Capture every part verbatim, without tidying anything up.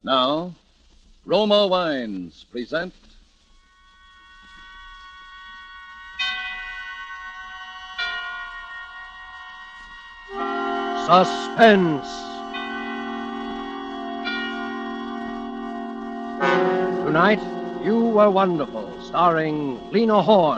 Now, Roma Wines present Suspense. Tonight, You Were Wonderful, starring Lena Horne.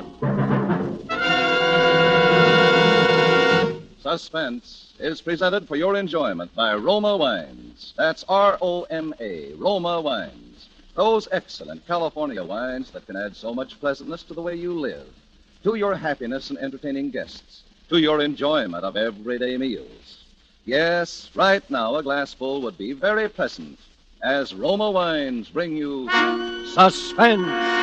Suspense is presented for your enjoyment by Roma Wines. That's R O M A, Roma Wines. Those excellent California wines that can add so much pleasantness to the way you live, to your happiness in entertaining guests, to your enjoyment of everyday meals. Yes, right now a glassful would be very pleasant as Roma Wines bring you Suspense.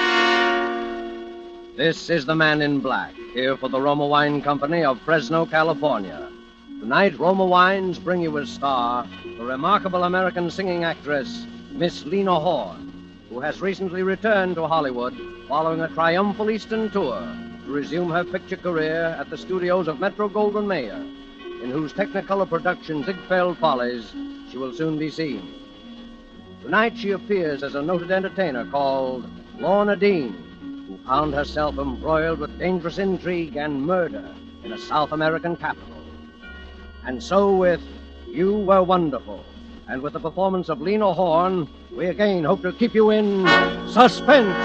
This is the Man in Black, here for the Roma Wine Company of Fresno, California. Tonight, Roma Wines bring you as star the remarkable American singing actress, Miss Lena Horne, who has recently returned to Hollywood following a triumphal Eastern tour to resume her picture career at the studios of Metro-Goldwyn-Mayer, in whose Technicolor production Ziegfeld Follies she will soon be seen. Tonight she appears as a noted entertainer called Lorna Dean, who found herself embroiled with dangerous intrigue and murder in a South American capital. And so with You Were Wonderful, and with the performance of Lena Horne, we again hope to keep you in suspense.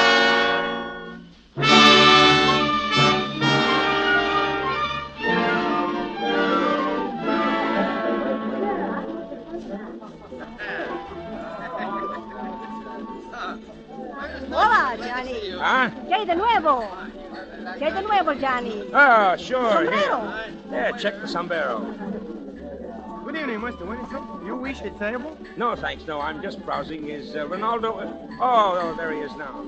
Hola, Johnny. Huh? ¿Qué hay de nuevo? ¿Qué hay de nuevo, Johnny? Oh, sure. Sombrero. Here. Yeah, check the sombrero. Good evening, Mister Winston. You wish the table? No, thanks. No, I'm just browsing. Is uh, Ronaldo... Oh, oh, there he is now.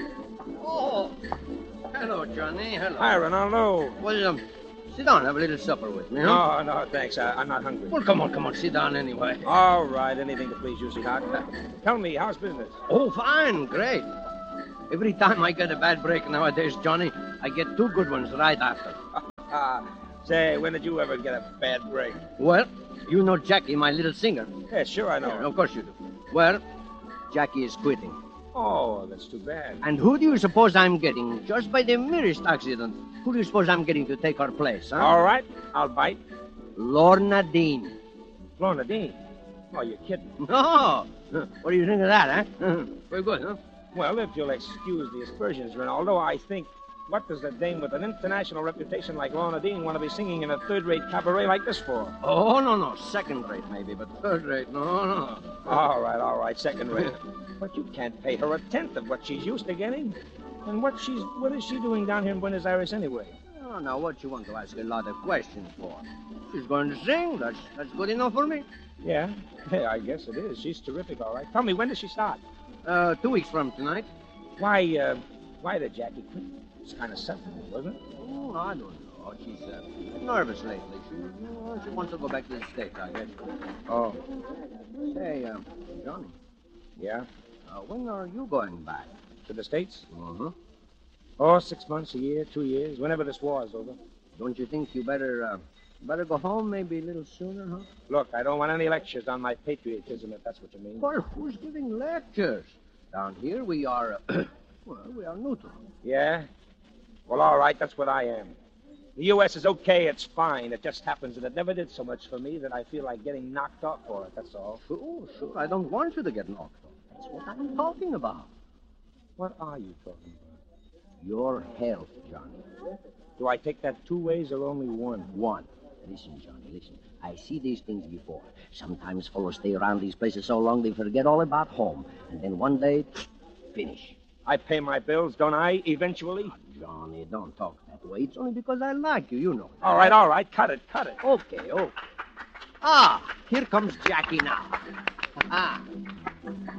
Oh, hello, Johnny. Hello. Hi, Ronaldo. Well, um, sit down, have a little supper with me, huh? No, no, thanks. I, I'm not hungry. Well, come on, come on, sit down anyway. All right, anything to please you, sweetheart. Tell me, how's business? Oh, fine, great. Every time I get a bad break nowadays, Johnny, I get two good ones right after. Uh, say, when did you ever get a bad break? Well, you know Jackie, my little singer. Yeah, sure, I know. Yeah, of course you do. Well, Jackie is quitting. Oh, that's too bad. And who do you suppose I'm getting? Just by the merest accident. Who do you suppose I'm getting to take her place, huh? All right, I'll bite. Lorna Dean. Lorna Dean? Oh, you're kidding. No. What do you think of that, huh? Very good, huh? Well, if you'll excuse the aspersions, Ronaldo, I think, what does a dame with an international reputation like Lorna Dean want to be singing in a third-rate cabaret like this for? Oh, no, no. Second rate, maybe, but third rate, no, no. All right, all right, second rate. But you can't pay her a tenth of what she's used to getting. And what she's, what is she doing down here in Buenos Aires anyway? Oh, now, what you want to ask a lot of questions for? She's going to sing. That's, that's good enough for me. Yeah, yeah, I guess it is. She's terrific, all right. Tell me, when does she start? Uh, two weeks from tonight. Why, uh, why did Jackie quit? It's kind of sudden, wasn't it? Oh, I don't know. She's uh, nervous lately. She, you know, she wants to go back to the States, I guess. Oh. Say, uh, Johnny, Yeah? uh, when are you going back? To the States? Uh-huh. Oh, six months, a year, two years, whenever this war is over. Don't you think you better, uh, better go home maybe a little sooner, huh? Look, I don't want any lectures on my patriotism, if that's what you mean. Well, who's giving lectures? Down here we are, uh, well, we are neutral. Yeah? Well, all right, that's what I am. The U S is okay, it's fine. It just happens that it never did so much for me that I feel like getting knocked off for it, that's all. Sure, sure. I don't want you to get knocked off. That's what I'm talking about. What are you talking about? Your health, Johnny. Do I take that two ways or only one? One. Listen, Johnny, listen. I see these things before. Sometimes fellows stay around these places so long they forget all about home. And then one day, finish. I pay my bills, don't I, eventually? Oh, Johnny, don't talk that way. It's only because I like you, you know. All right, all right, cut it, cut it. Okay, okay. Ah, here comes Jackie now. Ah.